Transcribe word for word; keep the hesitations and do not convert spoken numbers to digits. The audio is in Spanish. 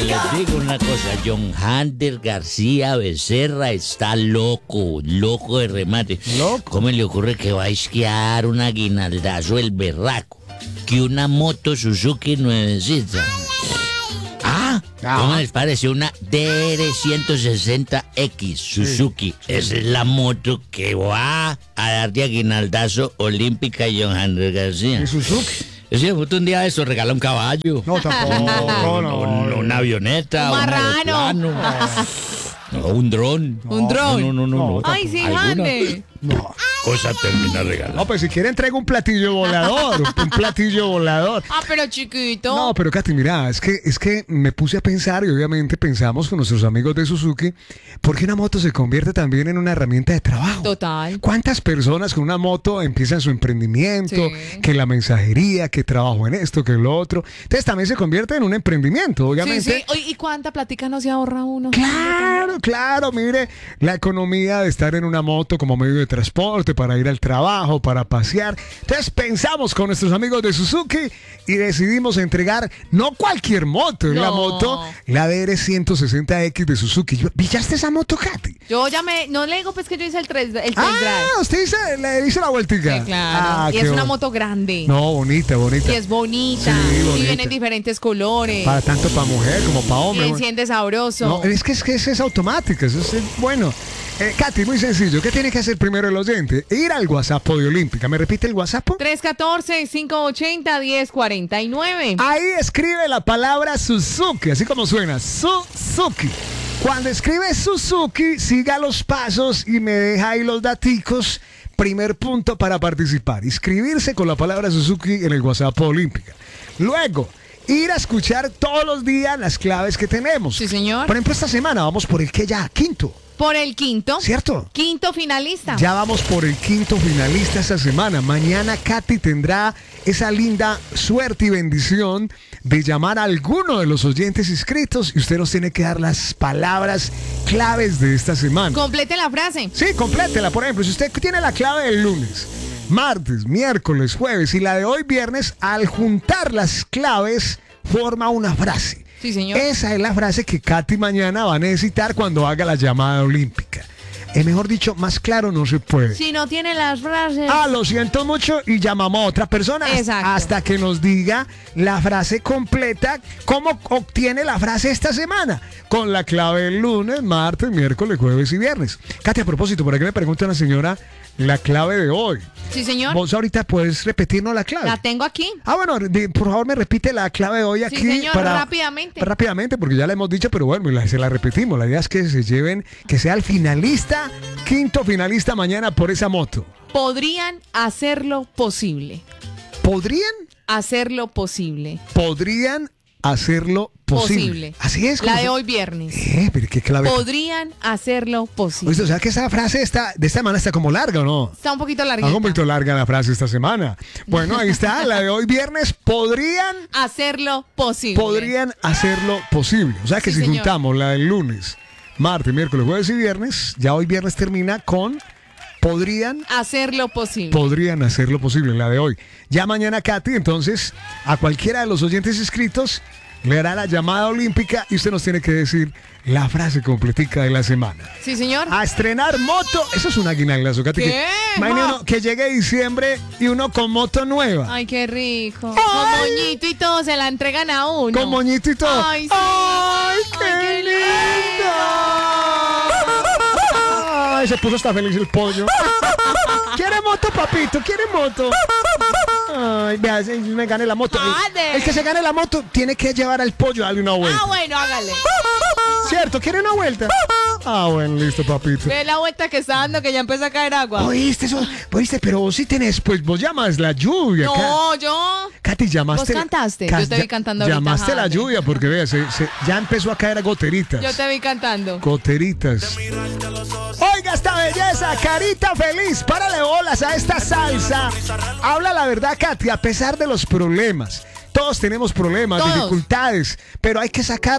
les digo una cosa, John Hunter García Becerra está loco, loco de remate. ¿Loco? ¿Cómo le ocurre que va a esquiar un aguinaldazo el berraco? Que una moto Suzuki nuevecita. Ah, ¿cómo les parece? Una D R ciento sesenta X Suzuki. Sí, sí. Esa es la moto que va a dar de aguinaldazo olímpica a John Hunter García. ¿Y Suzuki? Ese un día de eso regala un caballo. No, tampoco. No, no, no, no, una avioneta. Un marrano. No, un dron. Un dron. No, no, no, no. No, Ay, sí, Jane. No. Cosa termina regalando. No, pues si quiere entrega un platillo volador, un platillo volador. Ah, pero chiquito. No, pero Katy, mira, es que, es que me puse a pensar y obviamente pensamos con nuestros amigos de Suzuki, ¿por qué una moto se convierte también en una herramienta de trabajo? Total. ¿Cuántas personas con una moto empiezan su emprendimiento? Sí. Que la mensajería, que trabajo en esto, que lo otro. Entonces también se convierte en un emprendimiento, obviamente. Sí, sí. Oye, ¿y cuánta platica no se ahorra uno? Claro, claro, mire, la economía de estar en una moto como medio de transporte para ir al trabajo, para pasear. Entonces pensamos con nuestros amigos de Suzuki y decidimos entregar no cualquier moto, No. la moto, la D R ciento sesenta X de Suzuki. ¿Pillaste esa moto, Katy? Yo ya me... No le digo pues que yo hice el tres el test Ah, drive. usted hizo, le hizo la vueltica. Sí, claro. Ah, y qué es una bon- moto grande. No, bonita, bonita. Y es bonita. Sí, Y bonita. viene en diferentes colores. Para tanto para mujer como para Y hombre. enciende sabroso. No, es que es, que es, es automática, eso es bueno. Eh, Katy, muy sencillo. ¿Qué tiene que hacer primero el oyente? Ir al WhatsApp de Olímpica. ¿Me repite el WhatsApp? tres uno cuatro, cinco ocho cero, uno cero cuatro nueve. Ahí escribe la palabra Suzuki, así como suena, Suzuki. Cuando escribe Suzuki, siga los pasos y me deja ahí los daticos. Primer punto para participar. Inscribirse con la palabra Suzuki en el WhatsApp Olímpica. Luego, ir a escuchar todos los días las claves que tenemos. Sí, señor. Por ejemplo, esta semana vamos por el que ya, quinto. Por el quinto. ¿Cierto? Quinto finalista. Ya vamos por el quinto finalista esta semana. Mañana Katy tendrá esa linda suerte y bendición de llamar a alguno de los oyentes inscritos y usted nos tiene que dar las palabras claves de esta semana. Complete la frase. Sí, complétela. Por ejemplo, si usted tiene la clave del lunes, martes, miércoles, jueves y la de hoy viernes, al juntar las claves forma una frase. Sí, señor. Esa es la frase que Katy mañana va a necesitar cuando haga la llamada olímpica. Eh, mejor dicho, más claro no se puede. Si no tiene las frases. Ah, lo siento mucho y llamamos a otra persona hasta- Exacto. hasta que nos diga la frase completa. ¿Cómo obtiene la frase esta semana? Con la clave del lunes, martes, miércoles, jueves y viernes. Katy, a propósito, ¿por qué me pregunta una señora la clave de hoy? Sí, señor. Vos ahorita puedes repetirnos la clave. La tengo aquí. Ah, bueno, de- por favor me repite la clave de hoy aquí. Sí, señor, rápidamente. Rápidamente, porque ya la hemos dicho, pero bueno, la- se la repetimos. La idea es que se lleven, que sea el finalista, quinto finalista mañana por esa moto. Podrían hacerlo posible. ¿Podrían? Hacerlo posible. Podrían hacerlo posible. Posible. Así es. La como de se- hoy viernes. Eh, pero qué clave. Podrían hacerlo posible. Oíste, o sea que esa frase está, de esta semana está como larga, ¿o no? Está un poquito larguita. Está un poquito larga la frase esta semana. Bueno, ahí está, la de hoy viernes. Podrían Hacerlo posible. podrían hacerlo posible. O sea que Sí, si señor. juntamos la del lunes, martes, miércoles, jueves y viernes, ya hoy viernes termina con podrían, Hacerlo posible. podrían hacerlo posible, la de hoy. Ya mañana, Katy, entonces, a cualquiera de los oyentes inscritos le hará la llamada olímpica y usted nos tiene que decir la frase completica de la semana. Sí, señor. A estrenar moto, eso es un aguinaldazo, Katy. ¿Qué? Que, imagine Ma. uno que llegue diciembre y uno con moto nueva. Ay, qué rico. Ay. Con moñito y todo se la entregan a uno. Con moñito y todo. Ay, sí. ¡Ay, qué, Ay, qué lindo! Ay, se puso hasta feliz el pollo. ¿Quiere moto, papito? ¿Quiere moto? Ay, vea, si me gane la moto. El, Ande. el que se gane la moto tiene que llevar al pollo a darle una vuelta. Ah, bueno, hágale. ¿Cierto? ¿Quiere una vuelta? Ah, bueno, listo, papito. Ve la vuelta que está dando que ya empezó a caer agua. Oíste eso, oíste, pero vos sí tenés, pues vos llamas la lluvia. Ka- No, yo. Katy, llamaste. ¿Vos cantaste? Ca- Yo te vi ya- cantando ahorita, Llamaste la Jade. lluvia porque vea, se- se- ya empezó a caer a goteritas. Yo te vi cantando. Goteritas. Oiga esta belleza, carita feliz. Párale bolas a esta salsa. Habla la verdad, Katy, a pesar de los problemas. Todos tenemos problemas, Todos. dificultades, pero hay que sacar